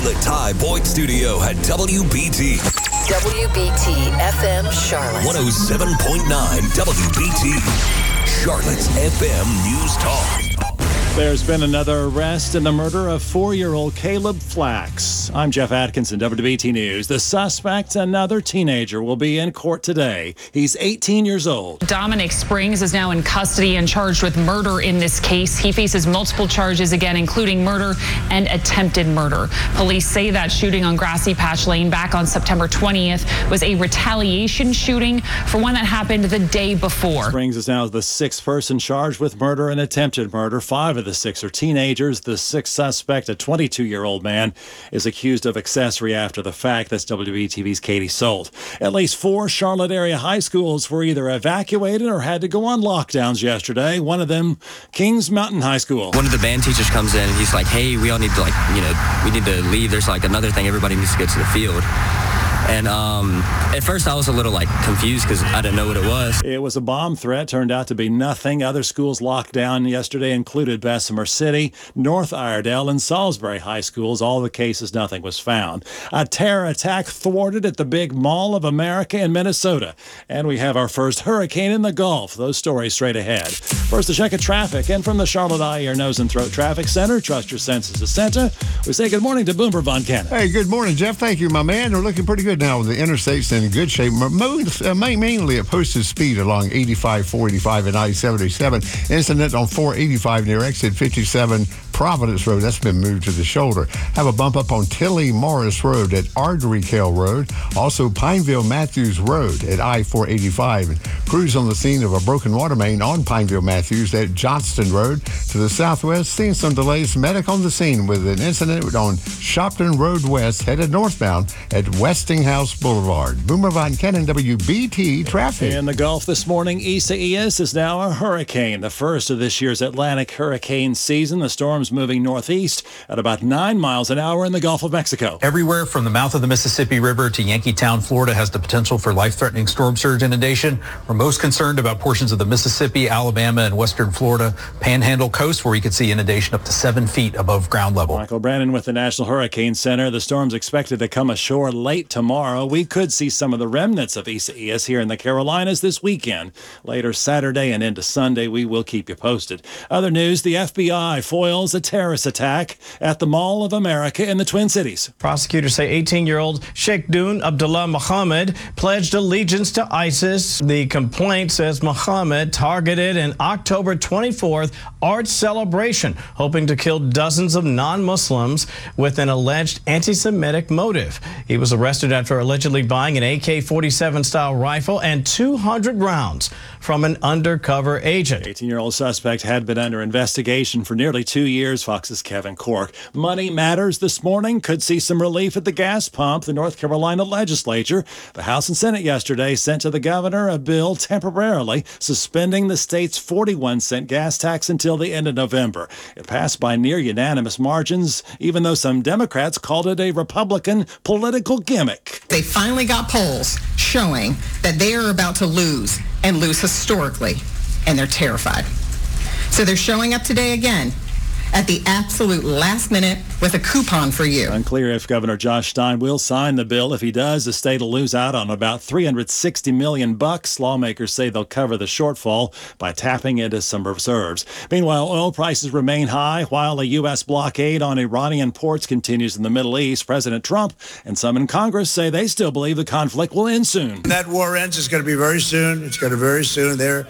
the Ty Boyd Studio at WBT. WBT FM Charlotte. 107.9 WBT. Charlotte's FM News Talk. There's been another arrest in the murder of 4-year-old Caleb Flax. I'm Jeff Atkinson, WBT News. The suspect, another teenager, will be in court today. He's 18 years old. Dominic Springs is now in custody and charged with murder in this case. He faces multiple charges again, including murder and attempted murder. Police say that shooting on Grassy Patch Lane back on September 20th was a retaliation shooting for one that happened the day before. Springs is now the sixth person charged with murder and attempted murder. 5 of the 6 are teenagers. The sixth suspect, a 22-year-old man, is accused of accessory after the fact. That's WBTV's Katie Solt. At least 4 Charlotte area high schools were either evacuated or had to go on lockdowns yesterday. One of them, Kings Mountain High School. One of the band teachers comes in and he's like, hey, we all need to we need to leave. There's another thing. Everybody needs to get to the field. And at first I was a little confused because I didn't know what it was. It was a bomb threat. Turned out to be nothing. Other schools locked down yesterday included Bessemer City, North Iredell, and Salisbury High Schools. All the cases, nothing was found. A terror attack thwarted at the big Mall of America in Minnesota. And we have our first hurricane in the Gulf. Those stories straight ahead. First, a check of traffic. And from the Charlotte Eye, Ear, Nose, and Throat Traffic Center, trust your senses to center. We say good morning to Boomer Von Cannon. Hey, good morning, Jeff. Thank you, my man. We're looking pretty good now with the interstates in good shape, mainly at posted speed along 85, 485, and I-77. Incident on 485 near exit 57 Providence Road. That's been moved to the shoulder. Have a bump up on Tilly Morris Road at Ardrey-Kell Road. Also Pineville Matthews Road at I-485. And crews on the scene of a broken water main on Pineville Matthews at Johnston Road. To the southwest, seeing some delays. Medic on the scene with an incident on Shopton Road West headed northbound at Westinghouse Boulevard. Boomer Von Cannon, WBT Traffic. In the Gulf this morning, Isaias is now a hurricane, the first of this year's Atlantic hurricane season. The storm's moving northeast at about 9 miles an hour in the Gulf of Mexico. Everywhere from the mouth of the Mississippi River to Yankeetown, Florida has the potential for life-threatening storm surge inundation. We're most concerned about portions of the Mississippi, Alabama, and western Florida Panhandle coast where we could see inundation up to 7 feet above ground level. Michael Brannon with the National Hurricane Center. The storm's expected to come ashore late tomorrow. We could see some of the remnants of Isaias here in the Carolinas this weekend. Later Saturday and into Sunday, we will keep you posted. Other news, the FBI foils a terrorist attack at the Mall of America in the Twin Cities. Prosecutors say 18-year-old Sheikh Dun Abdullah Muhammad pledged allegiance to ISIS. The complaint says Muhammad targeted an October 24th art celebration, hoping to kill dozens of non-Muslims with an alleged anti-Semitic motive. He was arrested after allegedly buying an AK-47 style rifle and 200 rounds from an undercover agent. 18-year-old suspect had been under investigation for nearly 2 years. Fox's Kevin Cork. Money matters this morning. Could see some relief at the gas pump. The North Carolina legislature, the House and Senate yesterday, sent to the governor a bill temporarily suspending the state's 41-cent gas tax until the end of November. It passed by near unanimous margins, even though some Democrats called it a Republican political gimmick. They finally got polls showing that they are about to lose, and lose historically, and they're terrified. So they're showing up today again at the absolute last minute with a coupon for you. Unclear if Governor Josh Stein will sign the bill. If he does, the state will lose out on about $360 million. Lawmakers say they'll cover the shortfall by tapping into some reserves. Meanwhile, oil prices remain high while a U.S. blockade on Iranian ports continues in the Middle East. President Trump and some in Congress say they still believe the conflict will end soon. When that war ends, it's going to be very soon. It's going to be very soon. They're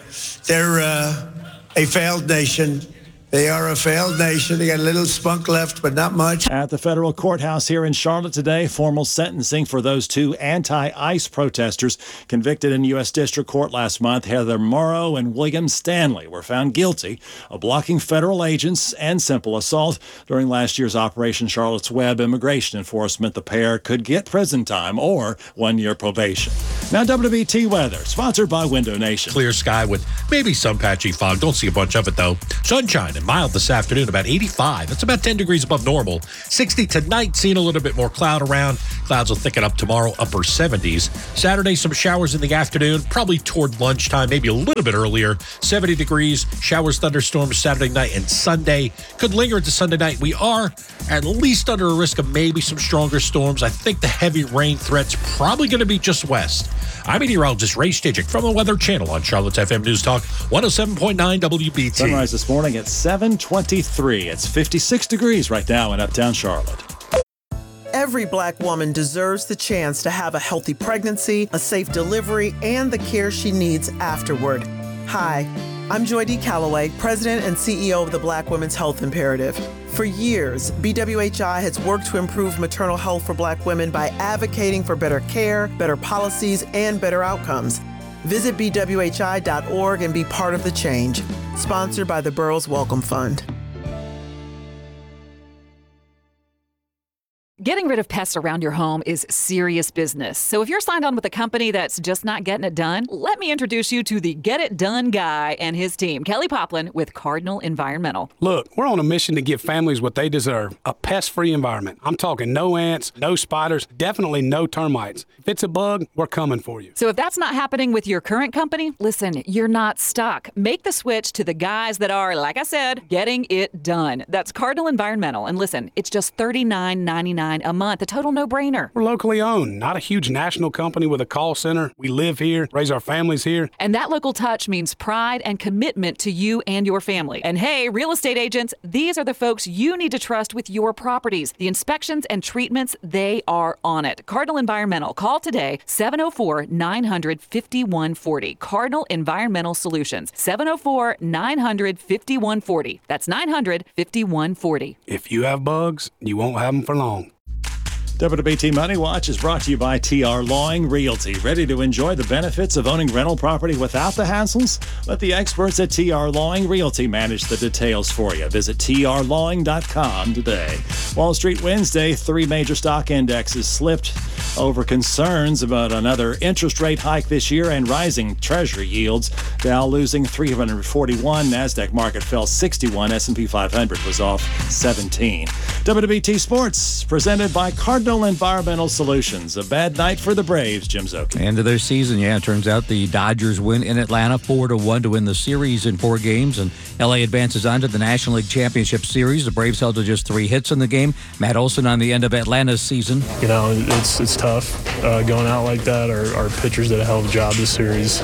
a failed nation. They are a failed nation. They got a little spunk left, but not much. At the federal courthouse here in Charlotte today, formal sentencing for those 2 anti-ICE protesters convicted in U.S. District Court last month. Heather Morrow and William Stanley were found guilty of blocking federal agents and simple assault during last year's Operation Charlotte's Web immigration enforcement. The pair could get prison time or 1-year probation. Now WBT weather, sponsored by Window Nation. Clear sky with maybe some patchy fog. Don't see a bunch of it, though. Sunshine and and mild this afternoon, about 85. That's about 10 degrees above normal. 60 tonight, seeing a little bit more cloud around. Clouds will thicken up tomorrow, upper 70s. Saturday, some showers in the afternoon, probably toward lunchtime, maybe a little bit earlier. 70 degrees, showers, thunderstorms Saturday night and Sunday. Could linger into Sunday night. We are at least under a risk of maybe some stronger storms. I think the heavy rain threat's probably going to be just west. I'm meteorologist Ray Stijik from the Weather Channel on Charlotte's FM News Talk 107.9 WBT. Sunrise this morning at 7:23. It's 56 degrees right now in uptown Charlotte. Every Black woman deserves the chance to have a healthy pregnancy, a safe delivery, and the care she needs afterward. Hi, I'm Joy D. Calloway, President and CEO of the Black Women's Health Imperative. For years, BWHI has worked to improve maternal health for Black women by advocating for better care, better policies, and better outcomes. Visit bwhi.org and be part of the change. Sponsored by the Burroughs Welcome Fund. Getting rid of pests around your home is serious business. So if you're signed on with a company that's just not getting it done, let me introduce you to the Get It Done guy and his team, Kelly Poplin with Cardinal Environmental. Look, we're on a mission to give families what they deserve, a pest-free environment. I'm talking no ants, no spiders, definitely no termites. If it's a bug, we're coming for you. So if that's not happening with your current company, listen, you're not stuck. Make the switch to the guys that are, like I said, getting it done. That's Cardinal Environmental. And listen, it's just $39.99 a month, a total no-brainer. We're locally owned, not a huge national company with a call center. We live here, raise our families here. And that local touch means pride and commitment to you and your family. And hey, real estate agents, these are the folks you need to trust with your properties. The inspections and treatments, they are on it. Cardinal Environmental. Call today, 704-900-5140. Cardinal Environmental Solutions, 704-900-5140. That's 900-5140. If you have bugs, you won't have them for long. WBT Money Watch is brought to you by TR Lawing Realty. Ready to enjoy the benefits of owning rental property without the hassles? Let the experts at TR Lawing Realty manage the details for you. Visit trlawing.com today. Wall Street Wednesday, 3 major stock indexes slipped over concerns about another interest rate hike this year and rising Treasury yields. Dow losing 341, NASDAQ market fell 61, S&P 500 was off 17. WBT Sports presented by Cardinal Environmental Solutions. A bad night for the Braves, Jim Szoke. End of their season, yeah. It turns out the Dodgers win in Atlanta 4-1 to win the series in 4 games, and LA advances on to the National League Championship Series. The Braves held to just 3 hits in the game. Matt Olson on the end of Atlanta's season. You know, it's tough going out like that. Our pitchers did a hell of a job this series.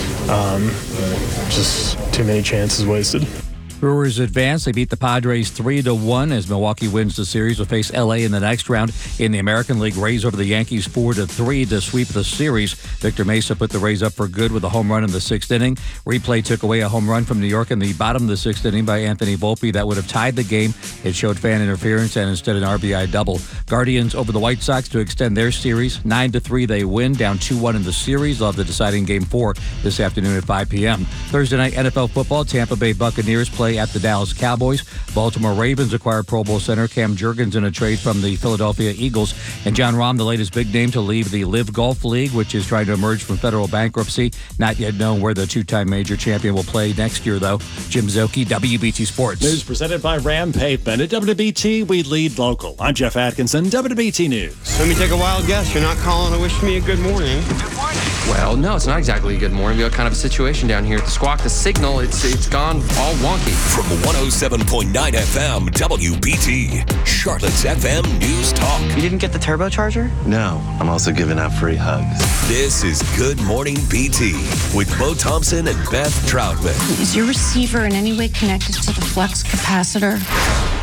Just too many chances wasted. Brewers advance. They beat the Padres 3-1 as Milwaukee wins the series. Will face LA in the next round. In the American League, Rays over the Yankees 4-3 to sweep the series. Victor Mesa put the Rays up for good with a home run in the 6th inning. Replay took away a home run from New York in the bottom of the 6th inning by Anthony Volpe. That would have tied the game. It showed fan interference and instead an RBI double. Guardians over the White Sox to extend their series. 9-3 they win, down 2-1 in the series. They'll have the deciding game 4 this afternoon at 5 p.m. Thursday night NFL football. Tampa Bay Buccaneers play at the Dallas Cowboys. Baltimore Ravens acquire Pro Bowl center Cam Jurgens in a trade from the Philadelphia Eagles. And John Rahm, the latest big name to leave the Live Golf League, which is trying to emerge from federal bankruptcy. Not yet known where the 2-time major champion will play next year, though. Jim Szoke, WBT Sports. News presented by Ram Pavement. At WBT, we lead local. I'm Jeff Atkinson, WBT News. Let me take a wild guess. You're not calling to wish me a good morning. Good morning. Well, no, it's not exactly a good morning. We got kind of a situation down here at the Squawk. The signal, it's gone all wonky. From 107.9 FM WBT, Charlotte's FM News Talk. You didn't get the turbocharger? No, I'm also giving out free hugs. This is Good Morning BT with Bo Thompson and Beth Troutman. Is your receiver in any way connected to the flux capacitor?